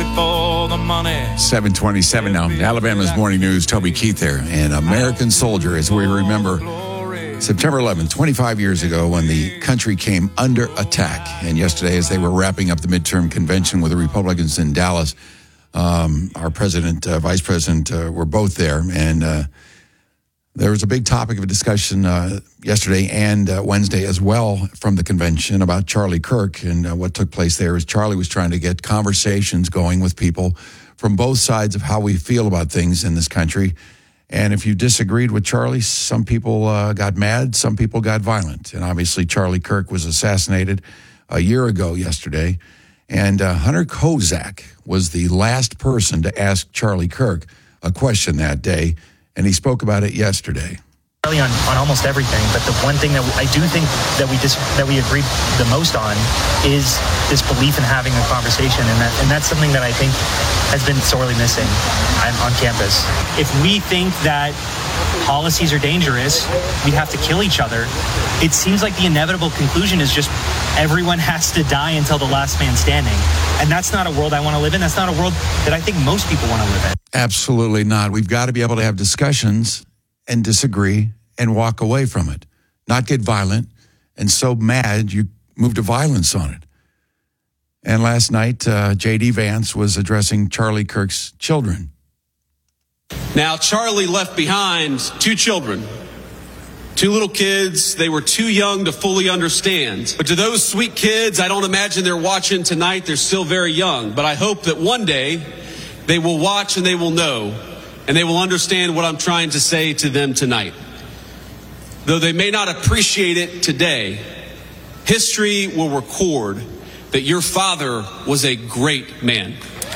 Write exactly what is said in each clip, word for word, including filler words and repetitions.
for the money. seven twenty-seven now. Alabama's Morning News, Toby Keith there. And American Soldier, as we remember, September eleventh, twenty-five years ago, when the country came under attack. And yesterday, as they were wrapping up the midterm convention with the Republicans in Dallas, um, our president, uh, vice president, uh, were both there. And uh, there was a big topic of discussion uh, yesterday and uh, Wednesday as well from the convention about Charlie Kirk. And uh, what took place there is Charlie was trying to get conversations going with people from both sides of how we feel about things in this country. And if you disagreed with Charlie, some people uh, got mad, some people got violent. And obviously Charlie Kirk was assassinated a year ago yesterday. And uh, Hunter Kozak was the last person to ask Charlie Kirk a question that day. And he spoke about it yesterday. On, on almost everything, but the one thing that we, I do think that we dis, that we agreed the most on is this belief in having a conversation, and that and that's something that I think has been sorely missing on, on campus. If we think that policies are dangerous, we have to kill each other. It seems like the inevitable conclusion is just everyone has to die until the last man standing, and that's not a world I want to live in. That's not a world that I think most people want to live in. Absolutely not. We've got to be able to have discussions and disagree and walk away from it, not get violent and so mad you move to violence on it. And last night, uh, J D Vance was addressing Charlie Kirk's children. Now, Charlie left behind two children, two little kids. They were too young to fully understand. But to those sweet kids, I don't imagine they're watching tonight. They're still very young. But I hope that one day they will watch and they will know, and they will understand what I'm trying to say to them tonight. Though they may not appreciate it today, history will record that your father was a great man.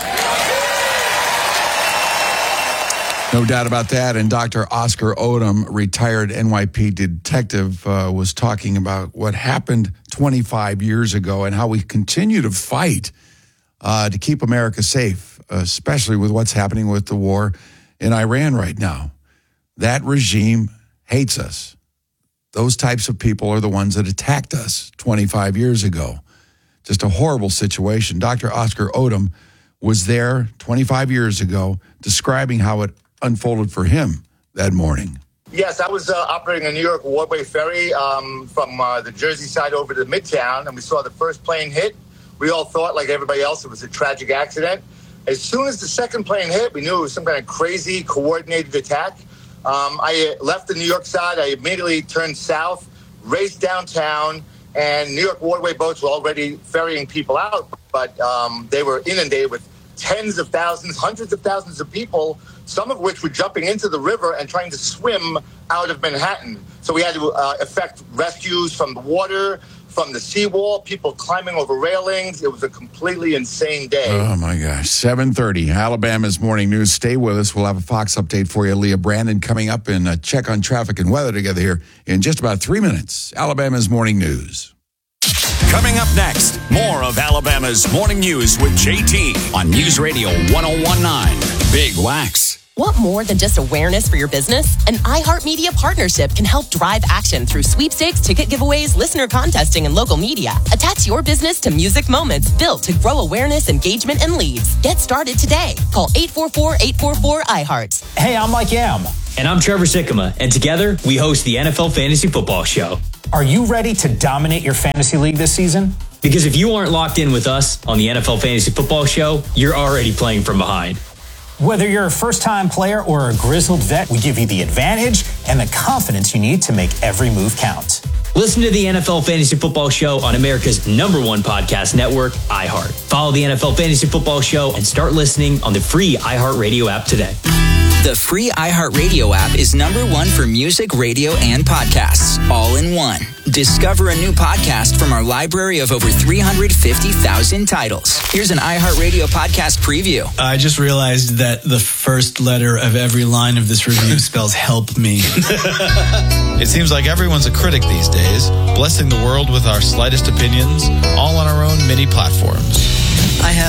No doubt about that. And Doctor Oscar Odom, retired N Y P D detective, uh, was talking about what happened twenty-five years ago and how we continue to fight uh, to keep America safe, especially with what's happening with the war in Iran right now. That regime hates us. Those types of people are the ones that attacked us twenty-five years ago. Just a horrible situation. Doctor Oscar Odom was there twenty-five years ago describing how it unfolded for him that morning. Yes, I was uh, operating a New York Wardway ferry um, from uh, the Jersey side over to Midtown, and we saw the first plane hit. We all thought, like everybody else, it was a tragic accident. As soon as the second plane hit, we knew it was some kind of crazy, coordinated attack. Um, I left the New York side. I immediately turned south, raced downtown, and New York Waterway boats were already ferrying people out, but um, they were inundated with tens of thousands, hundreds of thousands of people, some of which were jumping into the river and trying to swim out of Manhattan. So we had to uh, effect rescues from the water, from the seawall, people climbing over railings. It was a completely insane day. Oh, my gosh. seven thirty, Alabama's Morning News. Stay with us. We'll have a Fox update for you. Leah Brandon coming up, and a check on traffic and weather together here in just about three minutes. Alabama's Morning News. Coming up next, more of Alabama's Morning News with J T on News Radio one oh one point nine. Big Wax. Want more than just awareness for your business? An iHeartMedia partnership can help drive action through sweepstakes, ticket giveaways, listener contesting, and local media. Attach your business to music moments built to grow awareness, engagement, and leads. Get started today. Call eight four four, eight four four, I heart. Hey, I'm Mike Yam. And I'm Trevor Sikkema. And together, we host the N F L Fantasy Football Show. Are you ready to dominate your fantasy league this season? Because if you aren't locked in with us on the N F L Fantasy Football Show, you're already playing from behind. Whether you're a first-time player or a grizzled vet, we give you the advantage and the confidence you need to make every move count. Listen to the N F L Fantasy Football Show on America's number one podcast network, iHeart. Follow the N F L Fantasy Football Show and start listening on the free iHeartRadio app today. The free iHeartRadio app is number one for music, radio, and podcasts, all in one. Discover a new podcast from our library of over three hundred fifty thousand titles. Here's an iHeartRadio podcast preview. I just realized that the first letter of every line of this review spells help me. It seems like everyone's a critic these days, blessing the world with our slightest opinions, all on our own mini platforms. I have